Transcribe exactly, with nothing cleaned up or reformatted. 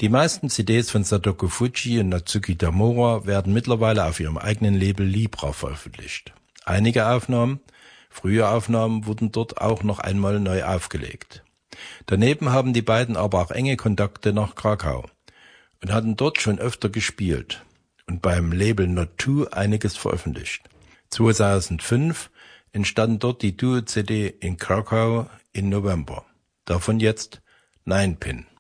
Die meisten C Ds von Sadako Fujii und Natsuki Tamura werden mittlerweile auf ihrem eigenen Label Libra veröffentlicht. Einige Aufnahmen, frühe Aufnahmen, wurden dort auch noch einmal neu aufgelegt. Daneben haben die beiden aber auch enge Kontakte nach Krakau und hatten dort schon öfter gespielt und beim Label Not Two einiges veröffentlicht. zweitausendfünf entstand dort die Duo-C D in Krakau im November. Davon jetzt Ninepin.